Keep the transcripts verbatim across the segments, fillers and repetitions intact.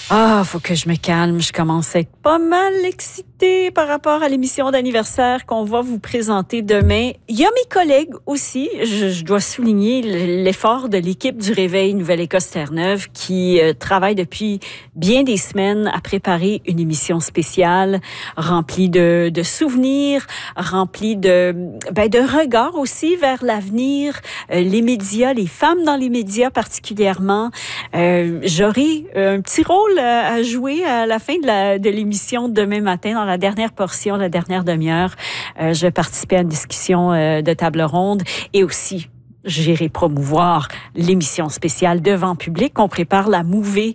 Ah, faut que je me calme. Je commence à être pas mal excitée par rapport à l'émission d'anniversaire qu'on va vous présenter demain. Il y a mes collègues aussi. Je, je dois souligner l'effort de l'équipe du Réveil Nouvelle-Écosse-Terre-Neuve qui euh, travaille depuis bien des semaines à préparer une émission spéciale remplie de, de souvenirs, remplie de, ben, de regards aussi vers l'avenir, euh, les médias, les femmes dans les médias particulièrement. Euh, j'aurai un petit rôle à jouer à la fin de, la, de l'émission demain matin, dans la dernière portion, la dernière demi-heure. Euh, je vais participer à une discussion euh, de table ronde et aussi j'irai promouvoir l'émission spéciale devant public qu'on prépare, la Mouvée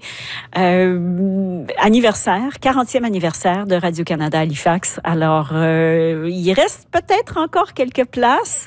euh, anniversaire, quarantième anniversaire de Radio-Canada Halifax. Alors, euh, il reste peut-être encore quelques places.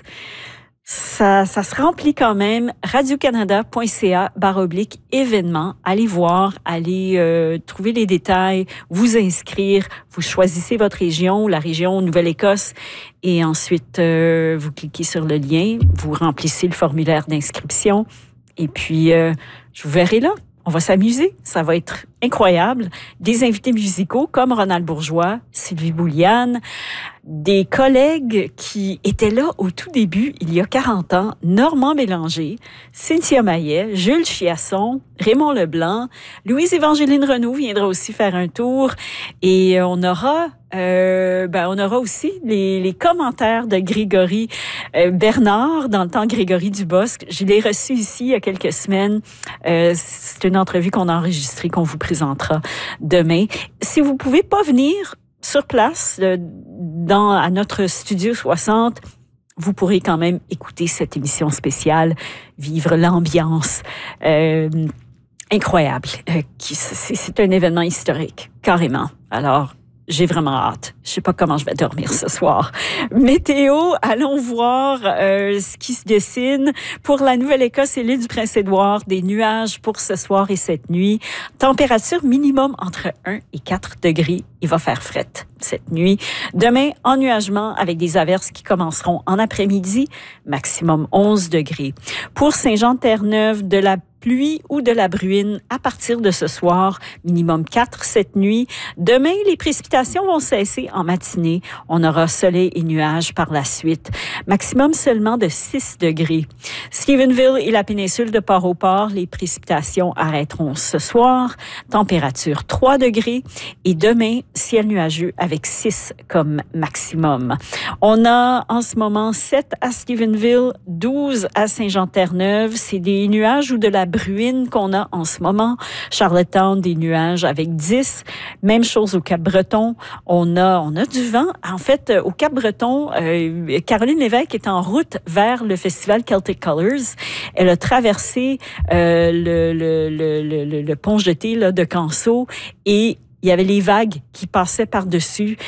Ça, ça se remplit quand même. radiocanada.ca barre oblique événements. Allez voir, allez euh, trouver les détails, vous inscrire. Vous choisissez votre région, la région Nouvelle-Écosse, et ensuite euh, vous cliquez sur le lien, vous remplissez le formulaire d'inscription, et puis euh, je vous verrai là. On va s'amuser, ça va être incroyable. Des invités musicaux comme Ronald Bourgeois, Sylvie Bouliane, des collègues qui étaient là au tout début, il y a quarante ans, Normand Bélanger, Cynthia Maillet, Jules Chiasson, Raymond Leblanc, Louise-Évangeline Renaud viendra aussi faire un tour, et on aura euh, ben on aura aussi les, les commentaires de Grégory euh, Bernard, dans le temps Grégory Dubosc. Je l'ai reçu ici il y a quelques semaines. Euh, c'est une entrevue qu'on a enregistrée, qu'on vous présentera demain. Si vous pouvez pas venir sur place, dans, à notre Studio soixante, vous pourrez quand même écouter cette émission spéciale, vivre l'ambiance euh, incroyable. Euh, qui, c'est, c'est un événement historique, carrément. Alors, j'ai vraiment hâte. Je sais pas comment je vais dormir ce soir. Météo, allons voir euh, ce qui se dessine. Pour la Nouvelle-Écosse et l'île du Prince-Édouard, des nuages pour ce soir et cette nuit. Température minimum entre un et quatre degrés. Il va faire fret cette nuit. Demain, ennuagement avec des averses qui commenceront en après-midi. Maximum onze degrés. Pour Saint-Jean-Terre-Neuve, de la pluie ou de la bruine à partir de ce soir, minimum quatre cette nuit. Demain, les précipitations vont cesser en matinée. On aura soleil et nuages par la suite. Maximum seulement de six degrés. Stephenville et la péninsule de Port-au-Port, les précipitations arrêteront ce soir. Température trois degrés. Et demain, ciel nuageux avec six comme maximum. On a en ce moment sept à Stephenville, douze à Saint-Jean-Terre-Neuve. C'est des nuages ou de la bruine qu'on a en ce moment. Charlottetown, des nuages avec dix. Même chose au Cap-Breton. On a, on a du vent. En fait, au Cap-Breton, euh, Caroline Lévesque est en route vers le festival Celtic Colors. Elle a traversé euh, le, le, le, le, le pont jeté là, de Canso, et il y avait les vagues qui passaient par-dessus.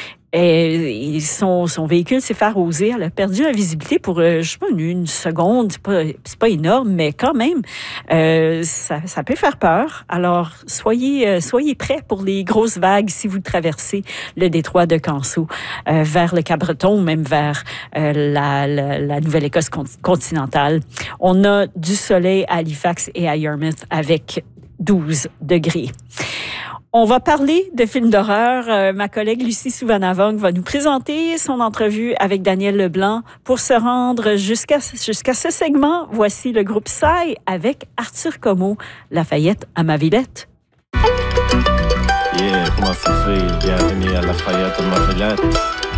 Et son, son véhicule s'est fait arroser. Elle a perdu la visibilité pour, euh, je sais pas, une, une seconde. C'est pas, c'est pas énorme, mais quand même, euh, ça, ça peut faire peur. Alors, soyez, euh, soyez prêts pour les grosses vagues si vous traversez le détroit de Canso euh, vers le Cap-Breton ou même vers euh, la, la, la Nouvelle-Écosse continentale. On a du soleil à Halifax et à Yarmouth avec douze degrés. On va parler de films d'horreur. Euh, ma collègue Lucie Souvanavong va nous présenter son entrevue avec Daniel Leblanc. Pour se rendre jusqu'à, jusqu'à ce segment, voici le groupe Psy avec Arthur Como, Lafayette à ma Villette. Yeah, comment ça fait? Bienvenue à Lafayette à ma Villette.